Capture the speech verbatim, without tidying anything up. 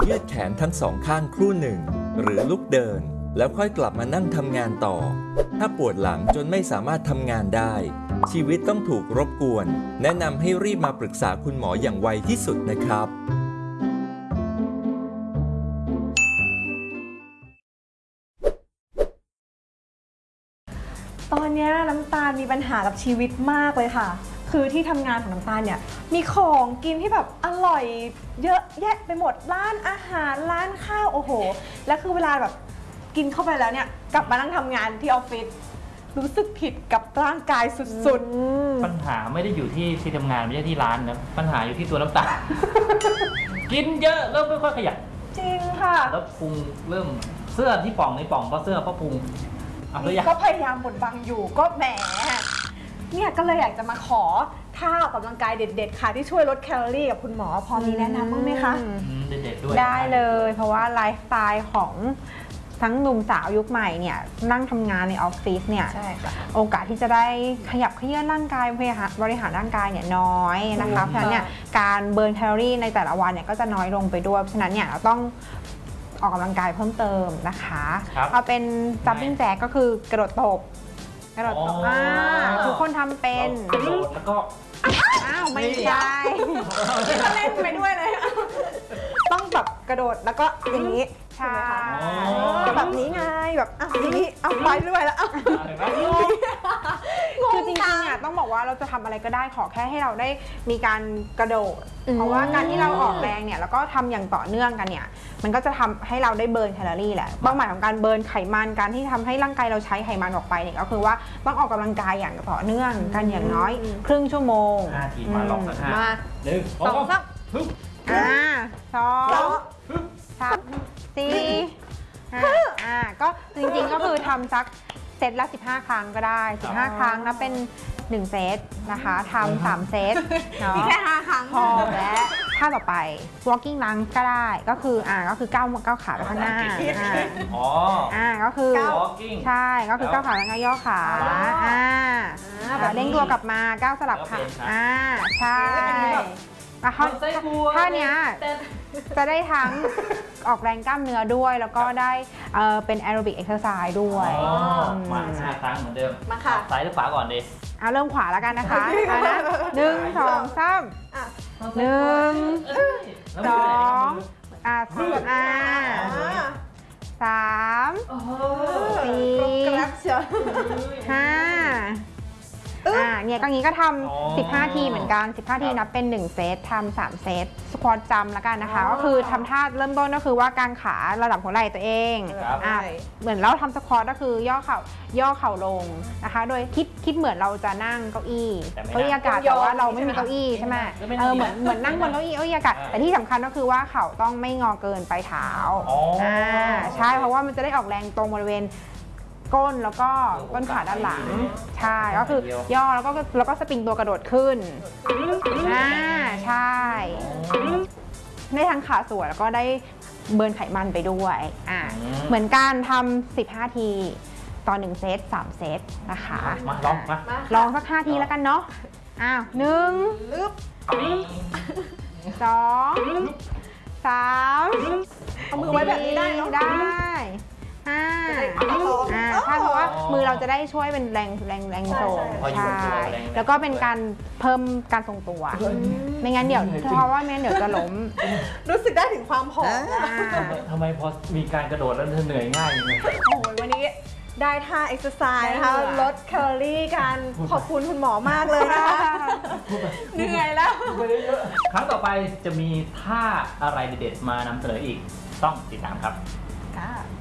ยืดแขนทั้งสองข้างครู่หนึ่งหรือลุกเดินแล้วค่อยกลับมานั่งทำงานต่อถ้าปวดหลังจนไม่สามารถทำงานได้ชีวิตต้องถูกรบกวนแนะนำให้รีบมาปรึกษาคุณหมออย่างไวที่สุดนะครับตอนนี้น้ำตาลมีปัญหากับชีวิตมากเลยค่ะคือที่ทำงานของน้ำตาลเนี่ยมีของกินที่แบบอร่อยเยอะแยะไปหมดร้านอาหารร้านข้าวโอ้โหแล้วคือเวลาแบบกินเข้าไปแล้วเนี่ยกลับมานั่งทำงานที่ออฟฟิศรู้สึกผิดกับร่างกายสุดๆปัญหาไม่ได้อยู่ที่ที่ทำงานไม่ใช่ที่ร้านนะปัญหาอยู่ที่ตัวน้ำตาล กินเยอะเริ่มไม่ค่อยขยันจริงค่ะแล้วพุงเริ่มเสื้อที่ป่องในป่องเพราะเสื้อเพราะพุงก็พยายามบดบังอยู่ก็แหมเนี่ยก็เลยอยากจะมาขอท่าออกกำลังกายเด็ดๆค่ะที่ช่วยลดแคลอรี่กับคุณหมอพอมีแนะนำบ้างไหมคะเด็ดๆด้วยได้เลยเพราะว่าไลฟ์สไตล์ของทั้งหนุ่มสาวยุคใหม่เนี่ยนั่งทำงานในออฟฟิศเนี่ยโอกาสที่จะได้ขยับเขยื้อนร่างกายบริหารร่างกายเนี่ยน้อยนะคะเพราะฉะนั้นเนี่ยการเบิร์นแคลอรี่ในแต่ละวันเนี่ยก็จะน้อยลงไปด้วยเพราะฉะนั้นเนี่ยเราต้องออกกำลังกายเพิ่มเติมนะคะเอาเป็นจัมปิ้งแจ็คก็คือกระโดดตบกระโดดตบอ่าทุกคนทำเป็นกระโดดแล้วก็อ้าวไม่ใช่ก็เล่นไปด้วยเลยต้องแบบกระโดดแล้วก็อย่างนี้ใช่แบบนี้ไงแบบอ่ะนี้เอาไปด้วยแล้วคือจริงๆอ่ะต้องบอกว่าเราจะทำอะไรก็ได้ขอแค่ให้เราได้มีการกระโดดเพราะว่าการที่เราออกแรงเนี่ยแล้วก็ทำอย่างต่อเนื่องกันเนี่ยมันก็จะทำให้เราได้เบิร์นแคลอรี่แหละเป้าหมายของการเบิร์นไขมันการที่ทำให้ร่างกายเราใช้ไขมันออกไปเนี่ยก็คือว่าต้องออกกำลังกายอย่างต่อเนื่องกันอย่างน้อยครึ่งชั่วโมงห้าทีมาลองสักห้ามาหนึ่งสองสามอ่าสองสามสี่อ่าก็จริงๆก็คือทำสักเซตละสิบห้าครั้งก็ได้สิบห้าครั้งนะเป็นหนึ่งเซตนะคะทำสามเซตเนาะแค่ห้าครั้งพอและท่าต่อไป walking lunge ก็ได้ก็คืออ่าก็คือก้าวก้าวขาไปข้างหน้าอ๋ออ่าก็คือ walking ใช่ก็คือก้าวขาแล้วก็ย่อขาอ่าเด้งตัวกลับมาก้าวสลับขาอ่าใช่ท่านี้จะได้ทั้งออกแรงกล้ามเนื้อด้วยแล้วก็ได้เป็นแอโรบิกเอ็กซ์ไซส์ด้วยมาห้าครั้งเหมือนเดิมมาค่ะซ้ายหรือขวาก่อนดีเอาเริ่มขวาแล้วกันนะคะนะหนึ่งสองสามหนึ่งสองอ่าอ่าสามสี่ห้าอ่าเนี่ยก็งี้ก็ทำสิบห้าทีเหมือนกันสิบห้าทีนับเป็นหนึ่งเซตทำสามเซตสควอตจำแล้วกันนะคะก็คือทำท่าเริ่มต้นก็คือว่ากางขาระดับหัวไหล่ตัวเองอ่าเหมือนเราทำสควอตก็คือย่อเข่าย่อเข่าลงนะคะโดยคิดคิดเหมือนเราจะนั่งเก้าอี้เก้าอี้อากาศแต่ว่าเราไม่มีเก้าอี้ใช่ไหมเออเหมือนเหมือนนั่งบนเก้าอี้เก้าอี้อากาศแต่ที่สำคัญก็คือว่าเข่าต้องไม่งอเกินไปเท้าอ่าใช่เพราะว่ามันจะได้ออกแรงตรงบริเวณก้นแล้วก็ก้นขาด้านหลังใช่ก็คือย่อแล้วก็แล้วก็สปริงตัวกระโดดขึ้นอ่าใช่ได้ทั้งขาสวยแล้วก็ได้เบิร์นไขมันไปด้วยอ่าเหมือนการทำสิบห้าทีต่อหนึ่งเซตสามเซตนะคะมาลองมาลองสักห้าทีแล้วกันเนาะอ้าวหนึ่งสองสามเอามือไว้แบบนี้ได้ได้อ่าอ่าใช่เพราะว่ามือเราจะได้ช่วยเป็นแรงแรงแรงโซ่ใช่แล้วก็เป็นการเพิ่มการทรงตัวไม่งั้นเดี๋ยวเพราะว่าไม่งั้นเดี๋ยวจะล้มรู้สึกได้ถึงความผอมทำไมพอมีการกระโดดแล้วเธอเหนื่อยง่ายยังไงโอ้ยวันนี้ได้ท่าเอ็กซ์ไซส์นะคะลดแคลอรี่กันขอบคุณคุณหมอมากเลยนะคะเหนื่อยแล้วครั้งต่อไปจะมีท่าอะไรเด็ดๆมานำเสนออีกต้องติดตามครับ